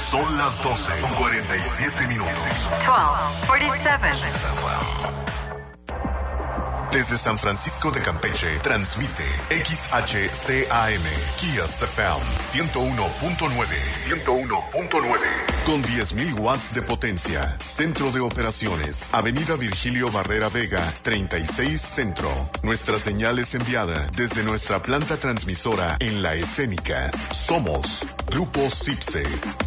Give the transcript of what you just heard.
Son las 12:47. 12:47. Desde San Francisco de Campeche, transmite XHCAM, Kias FM 101.9. 101.9. Con 10.000 watts de potencia. Centro de operaciones. Avenida Virgilio Barrera Vega, 36 Centro. Nuestra señal es enviada desde nuestra planta transmisora en La Escénica. Somos Grupo CIPSE.